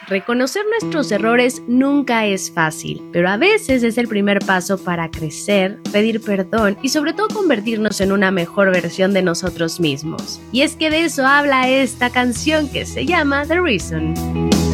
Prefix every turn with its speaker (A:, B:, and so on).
A: Reconocer nuestros errores nunca es fácil, pero a veces es el primer paso para crecer, pedir perdón y sobre todo convertirnos en una mejor versión de nosotros mismos. Y es que de eso habla esta canción que se llama The Reason.